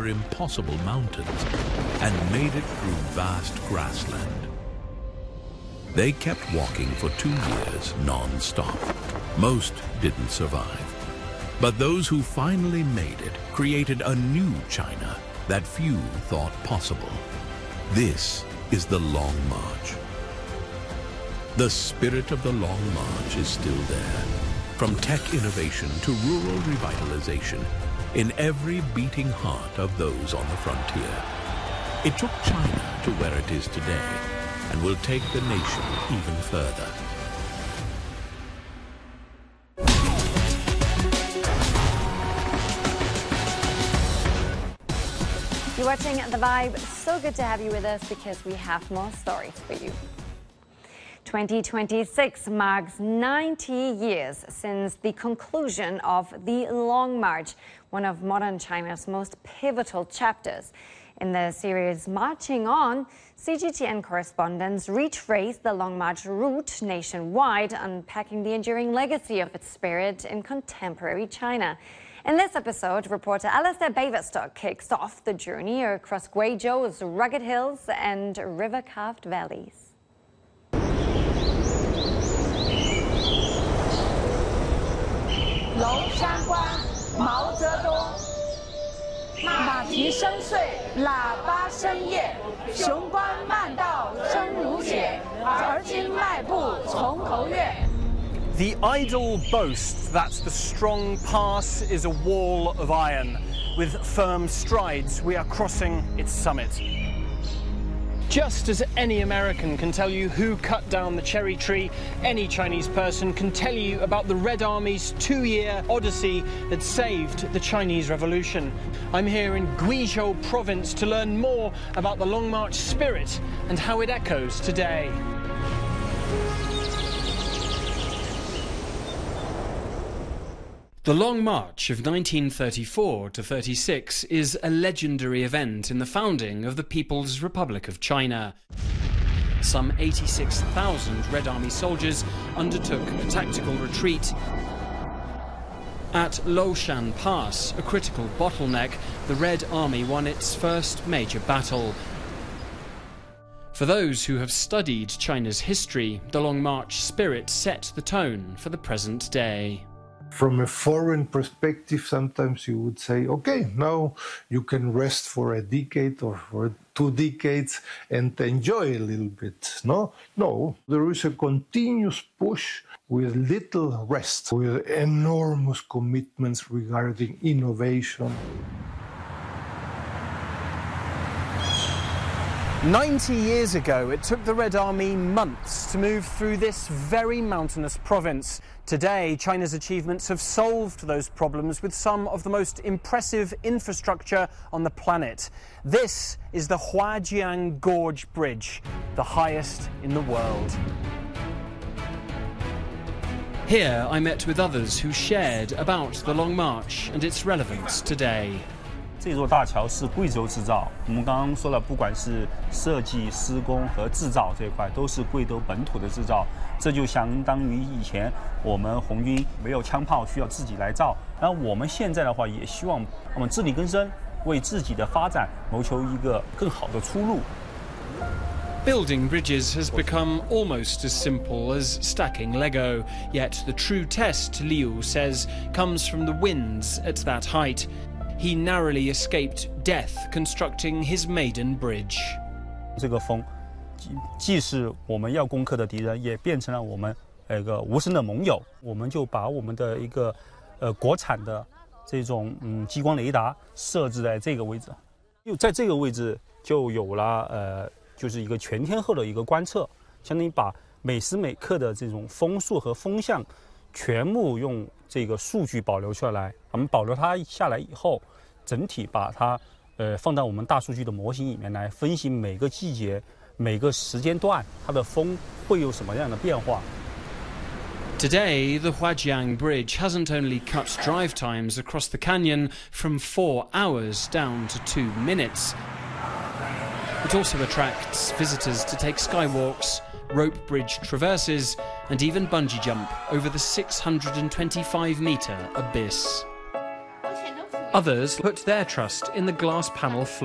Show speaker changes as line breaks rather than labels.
over impossible mountains and made it through vast grassland. They kept walking for 2 years non-stop. Most didn't survive. But those who finally made it created a new China that few thought possible. This is the Long March. The spirit of the Long March is still there. From tech innovation to rural revitalization, in every beating heart of those on the frontier. It took China to where it is today and will take the nation even further.
You're watching The Vibe. So good to have you with us because we have more stories for you. 2026 marks 90 years since the conclusion of the Long March, one of modern China's most pivotal chapters. In the series Marching On, CGTN correspondents retrace the Long March route nationwide, unpacking the enduring legacy of its spirit in contemporary China. In this episode, reporter Alistair Baverstock kicks off the journey across Guizhou's rugged hills and river-carved valleys.
龙山关，毛泽东。马蹄声碎，喇叭声咽，雄关漫道真如血，而今迈步从头越。
The idle boasts that the strong pass is a wall of iron. With firm strides, we are crossing its summit. Just as any American can tell you who cut down the cherry tree, any Chinese person can tell you about the Red Army's 2-year odyssey that saved the Chinese Revolution. I'm here in Guizhou province to learn more about the Long March spirit and how it echoes today. The Long March of 1934 to 36 is a legendary event in the founding of the People's Republic of China. Some 86,000 Red Army soldiers undertook a tactical retreat. At Loushan Pass, a critical bottleneck, the Red Army won its first major battle. For those who have studied China's history, the Long March spirit set the tone for the present day.
From a foreign perspective, sometimes you would say, okay, now you can rest for a decade or for 2 decades and enjoy a little bit. No, there is a continuous push with little rest, with enormous commitments regarding innovation.
90 years ago, it took the Red Army months to move through this very mountainous province. Today, China's achievements have solved those problems with some of the most impressive infrastructure on the planet. This is the Huajiang Gorge Bridge, the highest in the world. Here, I met with others who shared about the Long March and its relevance today.
这座大桥是贵州制造。我们刚刚说了，不管是设计、施工和制造这一块，都是贵州本土的制造。这就相当于以前我们红军没有枪炮，需要自己来造。然后我们现在的话，也希望我们自力更生，为自己的发展谋求一个更好的出路。
Building bridges has become almost as simple as stacking Lego, yet the true test, Liu says, comes from the winds at that height. He narrowly escaped death constructing his maiden bridge.
这个风，既是我们要攻克的敌人，也变成了我们无声的盟友。我们就把我们的一个国产的这种激光雷达设置在这个位置，在这个位置就有了就是一个全天候的一个观测，相当于把每时每刻的这种风速和风向全部用这个数据保留下来。我们保留它下来以后，整体把它放到我们大数据的模型里面来分析每个季节、每个时间段它的风会有什么样的变化。
Today, the Huajiang Bridge hasn't only cut drive times across the canyon from 4 hours down to 2 minutes. It also attracts visitors to take skywalks, rope bridge traverses, and even bungee jump over the 625-metre abyss. Others put their trust in the glass panel